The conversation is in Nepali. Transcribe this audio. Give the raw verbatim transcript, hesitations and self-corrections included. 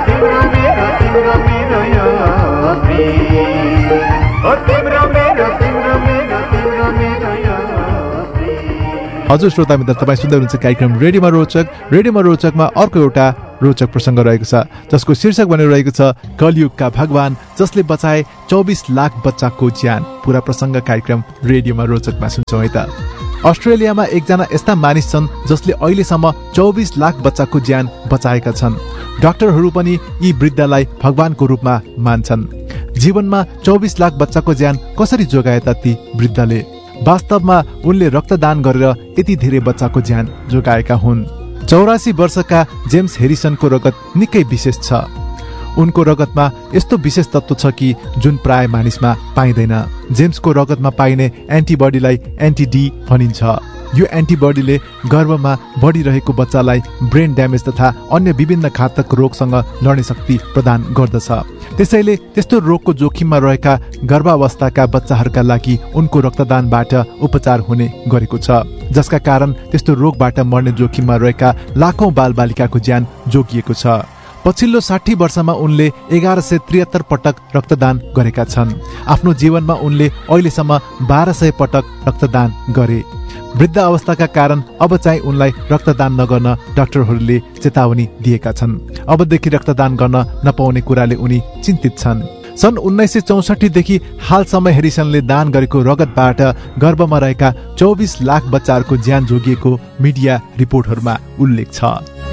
तिम्रो मेरो तिम्रो मेरो यो प्रेम ओ तिम्रो मेरो तिम्रो मेरो तिम्रो मेरो यो प्रेम। हजुर श्रोता मित्र, तपाईँ सुन्दै हुनुहुन्छ कार्यक्रम रेडियोमा रोचक। रेडियोमा रोचकमा अर्को एउटा रोचक प्रसङ्ग रहेको छ जसको शीर्षक बनेर रहेको छ कलियुगका भगवान जसले बचाए चौबिस लाख बच्चाको ज्यान। पूरा प्रसङ्ग कार्यक्रम रेडियोमा रोचकमा सुन्छौँ है त। अस्ट्रेलियामा एकजना यस्ता मानिस छन् जसले अहिलेसम्म चौबिस लाख बच्चाको ज्यान बचाएका छन्। डाक्टरहरू पनि यी वृद्धलाई भगवानको रूपमा मान्छन्। जीवनमा चौबिस लाख बच्चाको ज्यान कसरी जोगाए त ती वृद्धले? वास्तवमा उनले रक्तदान गरेर यति धेरै बच्चाको ज्यान जोगाएका हुन्। चौरासी वर्षका जेम्स हेरिसनको रगत निकै विशेष छ। उनको रगतमा यस्तो विशेष तत्त्व छ कि जुन प्राय मानिसमा पाइँदैन। जेम्सको रगतमा पाइने एन्टिबडीलाई एन्टिडी भनिन्छ। यो एन्टिबडीले गर्भमा बढिरहेको बच्चालाई ब्रेन ड्यामेज तथा अन्य विभिन्न घातक रोगसँग लड्ने शक्ति प्रदान गर्दछ। त्यसैले त्यस्तो रोगको जोखिममा रहेका गर्भावस्थाका बच्चाहरूका लागि उनको रक्तदानबाट उपचार हुने गरेको छ, जसका कारण त्यस्तो रोगबाट मर्ने जोखिममा रहेका लाखौं बालबालिकाको ज्यान जोगिएको छ। पछिल्लो साठी वर्षमा उनले एघार सय त्रिहत्तर पटक रक्तदान गरेका छन्। आफ्नो जीवनमा उनले अहिलेसम्म बाह्र सय पटक रक्तदान गरे। वृद्ध अवस्थाका कारण अब चाहिँ उनलाई रक्तदान नगर्न डाक्टरहरूले चेतावनी दिएका छन्। अबदेखि रक्तदान गर्न नपाउने कुराले उनी चिन्तित छन्। सन् उन्नाइस सय चौसठीदेखि हालसम्म हेरिसनले दान गरेको रगतबाट गर्भमा रहेका चौबिस लाख बच्चाहरूको ज्यान जोगिएको मिडिया रिपोर्टहरूमा उल्लेख छ।